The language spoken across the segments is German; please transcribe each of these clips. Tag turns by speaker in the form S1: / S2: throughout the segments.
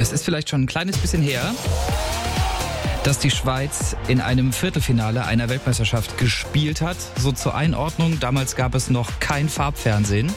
S1: Es ist vielleicht schon ein kleines bisschen her, dass die Schweiz in einem Viertelfinale einer Weltmeisterschaft gespielt hat. So zur Einordnung, damals gab es noch kein Farbfernsehen.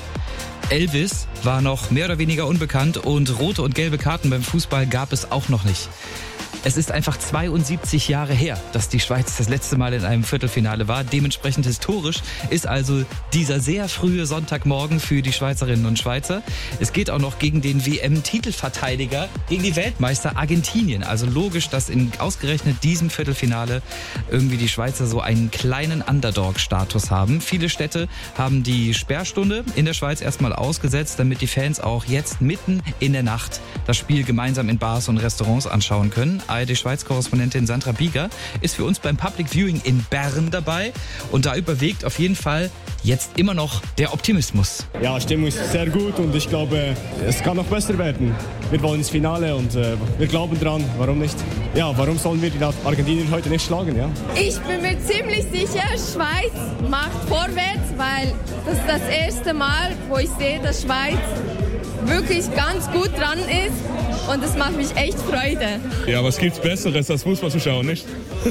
S1: Elvis war noch mehr oder weniger unbekannt und rote und gelbe Karten beim Fußball gab es auch noch nicht. Es ist einfach 72 Jahre her, dass die Schweiz das letzte Mal in einem Viertelfinale war. Dementsprechend historisch ist also dieser sehr frühe Sonntagmorgen für die Schweizerinnen und Schweizer. Es geht auch noch gegen den WM-Titelverteidiger, gegen die Weltmeister Argentinien. Also logisch, dass in ausgerechnet diesem Viertelfinale irgendwie die Schweizer so einen kleinen Underdog-Status haben. Viele Städte haben die Sperrstunde in der Schweiz erstmal ausgesetzt, damit die Fans auch jetzt mitten in der Nacht das Spiel gemeinsam in Bars und Restaurants anschauen können. ARD-Schweiz-Korrespondentin Sandra Bieger ist für uns beim Public Viewing in Bern dabei und da überwiegt auf jeden Fall jetzt immer noch der Optimismus.
S2: Ja, Stimmung ist sehr gut und ich glaube, es kann noch besser werden. Wir wollen ins Finale und wir glauben dran, warum nicht? Ja, warum sollen wir die Argentinien heute nicht schlagen? Ja?
S3: Ich bin mir ziemlich sicher, Schweiz macht vorwärts, weil das ist das erste Mal, wo ich sehe, dass Schweiz wirklich ganz gut dran ist und es macht mich echt Freude.
S4: Ja, was gibt's Besseres als Fußball zu schauen, nicht?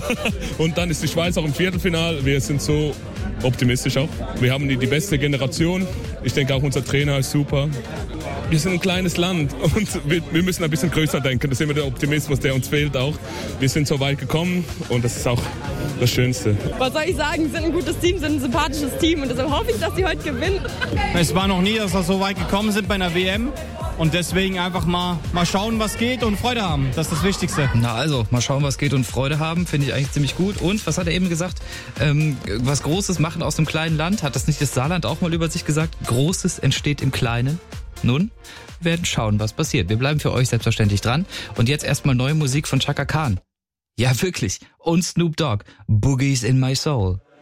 S4: Und dann ist die Schweiz auch im Viertelfinale. Wir sind so optimistisch auch. Wir haben die beste Generation. Ich denke auch unser Trainer ist super. Wir sind ein kleines Land und wir müssen ein bisschen größer denken. Das ist immer der Optimismus, der uns fehlt auch. Wir sind so weit gekommen und das ist auch das Schönste.
S5: Was soll ich sagen? Sie sind ein gutes Team, sind ein sympathisches Team und deshalb hoffe ich, dass sie heute gewinnen.
S6: Es war noch nie, dass wir so weit gekommen sind bei einer WM. Und deswegen einfach mal schauen, was geht und Freude haben. Das ist das Wichtigste.
S1: Na also, mal schauen, was geht und Freude haben, finde ich eigentlich ziemlich gut. Und, was hat er eben gesagt? Was Großes machen aus einem kleinen Land. Hat das nicht das Saarland auch mal über sich gesagt? Großes entsteht im Kleinen. Nun, wir werden schauen, was passiert. Wir bleiben für euch selbstverständlich dran. Und jetzt erstmal neue Musik von Chaka Khan. Ja, wirklich. Und Snoop Dogg. Boogies in my soul.